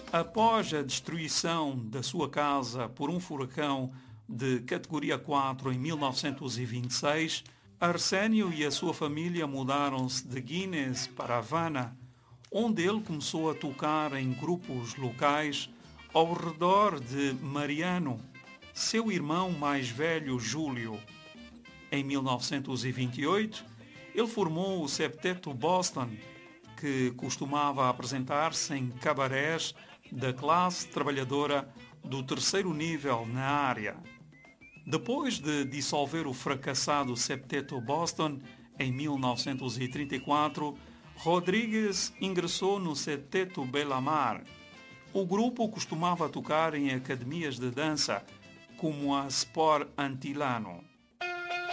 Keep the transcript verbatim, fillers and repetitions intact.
Após a destruição da sua casa por um furacão de categoria quatro em mil novecentos e vinte e seis, Arsénio e a sua família mudaram-se de Guinness para Havana, onde ele começou a tocar em grupos locais ao redor de Mariano, seu irmão mais velho Júlio. Em mil novecentos e vinte e oito, ele formou o Septeto Boston, que costumava apresentar-se em cabarés da classe trabalhadora do terceiro nível na área. Depois de dissolver o fracassado Septeto Boston em mil novecentos e trinta e quatro, Rodrigues ingressou no Septeto Belamar. O grupo costumava tocar em academias de dança, como a Sport Antillano.